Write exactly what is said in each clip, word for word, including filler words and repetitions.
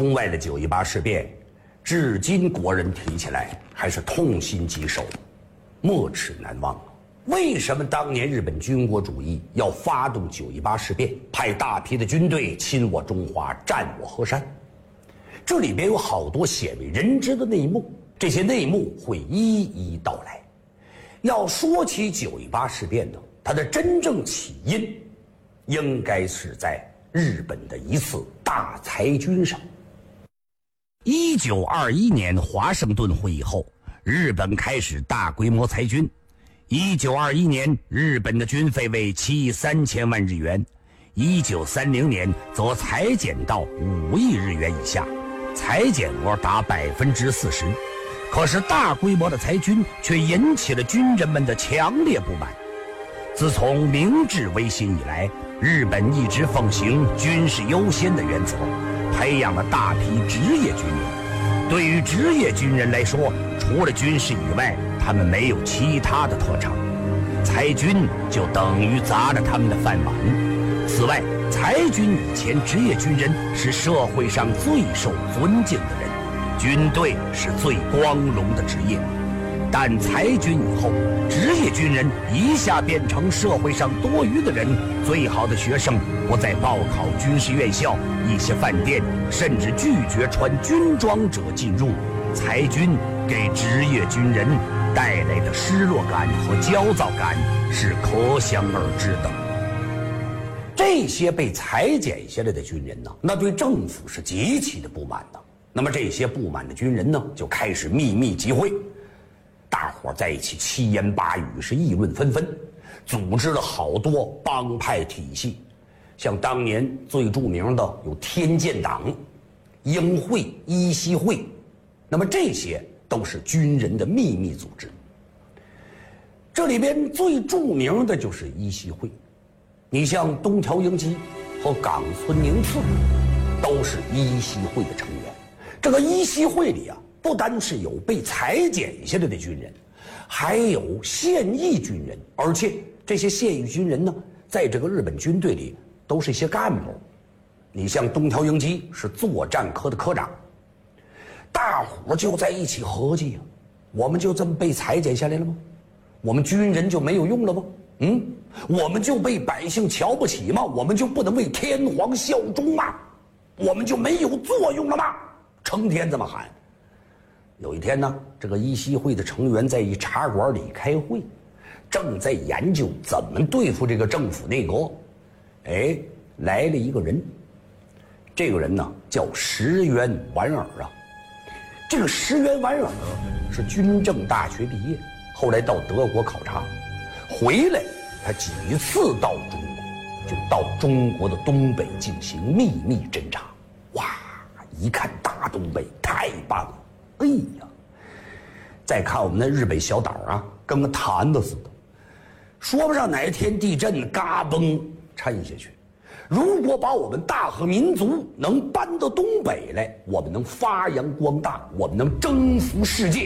中外的九一八事变，至今国人提起来还是痛心疾首，没齿难忘。为什么当年日本军国主义要发动九一八事变，派大批的军队侵我中华，占我河山？这里边有好多鲜为人知的内幕，这些内幕会一一道来。要说起九一八事变呢，它的真正起因，应该是在日本的一次大裁军上。一九二一年华盛顿会议后，日本开始大规模裁军。一九二一年，日本的军费为七亿三千万日元，一九三零年则裁减到五亿日元以下，裁减额达百分之四十。可是大规模的裁军却引起了军人们的强烈不满。自从明治维新以来，日本一直奉行军事优先的原则，培养了大批职业军人。对于职业军人来说，除了军事以外，他们没有其他的特长，裁军就等于砸了他们的饭碗。此外，裁军以前，职业军人是社会上最受尊敬的人，军队是最光荣的职业。但裁军以后，职业军人一下变成社会上多余的人，最好的学生不再报考军事院校，一些饭店甚至拒绝穿军装者进入。裁军给职业军人带来的失落感和焦躁感是可想而知的。这些被裁减下来的军人呢，那对政府是极其的不满的。那么这些不满的军人呢，就开始秘密集会，大伙在一起七言八语，是议论纷纷，组织了好多帮派体系。像当年最著名的有天剑党、鹰会、伊西会，那么这些都是军人的秘密组织。这里边最著名的就是伊西会，你像东条英机和冈村宁次都是伊西会的成员。这个伊西会里啊，不单是有被裁减下来的军人，还有现役军人，而且这些现役军人呢，在这个日本军队里都是一些干部。你像东条英机是作战科的科长，大伙就在一起合计啊，我们就这么被裁减下来了吗？我们军人就没有用了吗？嗯，我们就被百姓瞧不起吗？我们就不能为天皇效忠吗？我们就没有作用了吗？成天这么喊。有一天呢，这个伊西会的成员在一茶馆里开会，正在研究怎么对付这个政府内阁。哎，来了一个人，这个人呢叫石原莞尔啊。这个石原莞尔是军政大学毕业，后来到德国考察，回来他几次到中国，就到中国的东北进行秘密侦察。哇，一看大东北太棒了，哎呀！再看我们的日本小岛啊，跟个坛子似的，说不上哪一天地震，嘎嘣沉下去。如果把我们大和民族能搬到东北来，我们能发扬光大，我们能征服世界。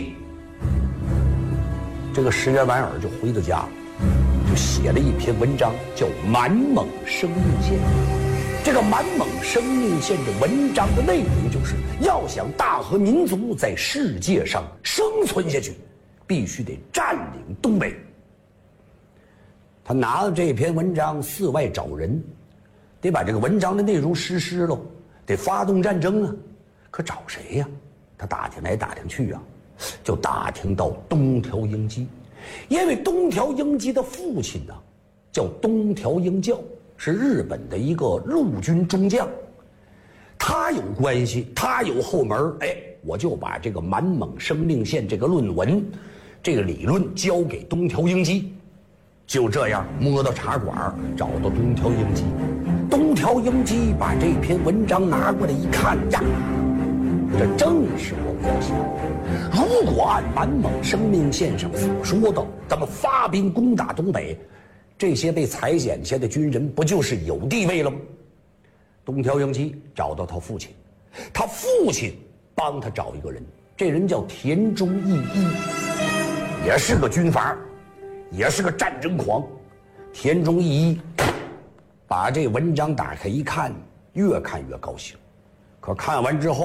这个石原莞尔就回到家，就写了一篇文章，叫《满蒙生命线》。这个《满蒙生命线》的文章的内容就是要想大和民族在世界上生存下去，必须得占领东北。他拿了这篇文章四外找人，得把这个文章的内容实施喽，得发动战争啊。可找谁呀？他打听来打听去啊，就打听到东条英机。因为东条英机的父亲呢叫东条英教，是日本的一个陆军中将，他有关系，他有后门。哎，我就把这个满蒙生命线这个论文，这个理论交给东条英机。就这样摸到茶馆，找到东条英机。东条英机把这篇文章拿过来一看呀，这正是我所想的。如果按满蒙生命线上所说的，咱们发兵攻打东北，这些被裁减下的军人不就是有地位了吗？东条英机找到他父亲，他父亲帮他找一个人，这人叫田中义一，也是个军阀，也是个战争狂。田中义一把这文章打开一看，越看越高兴，可看完之后